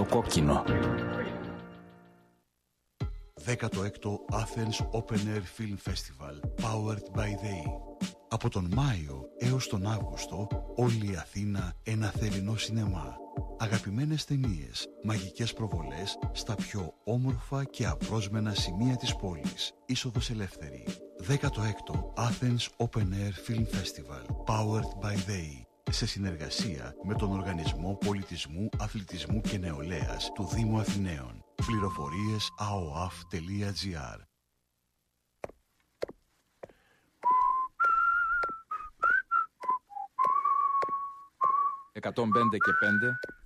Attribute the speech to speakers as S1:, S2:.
S1: το κόκκινο.
S2: 16ο Athens Open Air Film Festival, powered by they. Από τον Μάιο έως τον Αύγουστο, όλη η Αθήνα ένα θερινό σινεμά. Αγαπημένες ταινίες, μαγικές προβολές στα πιο όμορφα και απρόσμενα σημεία της πόλης. Είσοδος ελεύθερη. 16ο Athens Open Air Film Festival, powered by they. Σε συνεργασία με τον Οργανισμό Πολιτισμού, Αθλητισμού και Νεολαίας του Δήμου Αθηναίων. Πληροφορίες aoaf.gr.
S1: 105 και 5